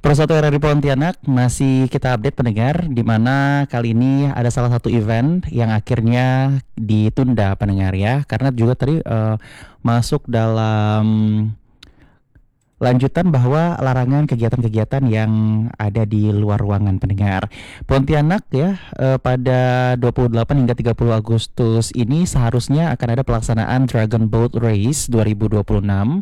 Persatuan RRI Pontianak masih kita update pendengar, di mana kali ini ada salah satu event yang akhirnya ditunda pendengar ya, karena juga tadi masuk dalam lanjutan bahwa larangan kegiatan-kegiatan yang ada di luar ruangan pendengar. Pontianak ya, pada 28 hingga 30 Agustus ini seharusnya akan ada pelaksanaan Dragon Boat Race 2026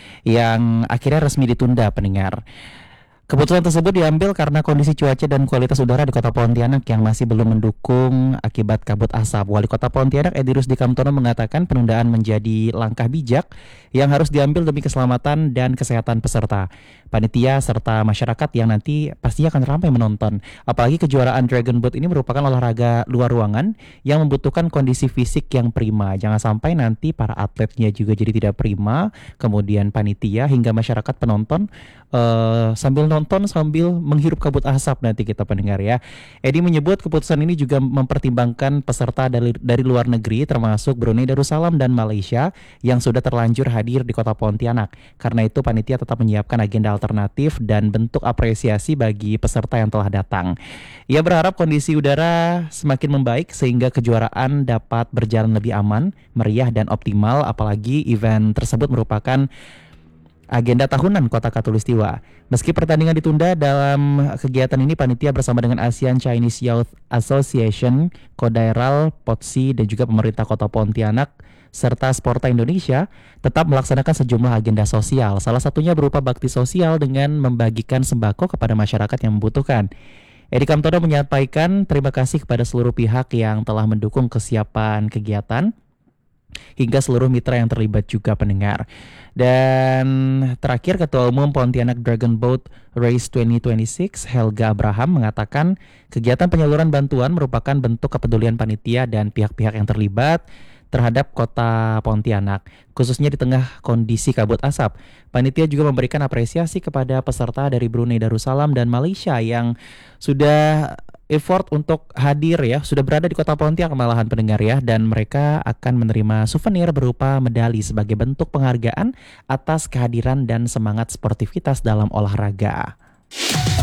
yang akhirnya resmi ditunda pendengar. Keputusan tersebut diambil karena kondisi cuaca dan kualitas udara di Kota Pontianak yang masih belum mendukung akibat kabut asap. Wali Kota Pontianak Edi Rusdi Kamtono mengatakan penundaan menjadi langkah bijak yang harus diambil demi keselamatan dan kesehatan peserta, panitia serta masyarakat yang nanti pastinya akan ramai menonton. Apalagi kejuaraan Dragon Boat ini merupakan olahraga luar ruangan yang membutuhkan kondisi fisik yang prima. Jangan sampai nanti para atletnya juga jadi tidak prima, kemudian panitia hingga masyarakat penonton sambil nonton sambil menghirup kabut asap nanti kita pendengar ya. Edi menyebut keputusan ini juga mempertimbangkan peserta dari luar negeri termasuk Brunei Darussalam dan Malaysia yang sudah terlanjur hadir di Kota Pontianak. Karena itu panitia tetap menyiapkan agenda alternatif dan bentuk apresiasi bagi peserta yang telah datang. Ia berharap kondisi udara semakin membaik sehingga kejuaraan dapat berjalan lebih aman, meriah dan optimal, apalagi event tersebut merupakan agenda tahunan Kota Katulistiwa. Meski pertandingan ditunda, dalam kegiatan ini panitia bersama dengan ASEAN Chinese Youth Association, Kodairal, POTSI dan juga pemerintah Kota Pontianak serta Sporta Indonesia tetap melaksanakan sejumlah agenda sosial. Salah satunya berupa bakti sosial dengan membagikan sembako kepada masyarakat yang membutuhkan. Edi Kamtono menyampaikan terima kasih kepada seluruh pihak yang telah mendukung kesiapan kegiatan hingga seluruh mitra yang terlibat juga pendengar. Dan terakhir Ketua Umum Pontianak Dragon Boat Race 2026 Helga Abraham mengatakan kegiatan penyaluran bantuan merupakan bentuk kepedulian panitia dan pihak-pihak yang terlibat terhadap Kota Pontianak, khususnya di tengah kondisi kabut asap. Panitia juga memberikan apresiasi kepada peserta dari Brunei Darussalam dan Malaysia yang sudah effort untuk hadir ya, sudah berada di Kota Pontianak malahan pendengar ya, dan mereka akan menerima souvenir berupa medali sebagai bentuk penghargaan atas kehadiran dan semangat sportivitas dalam olahraga.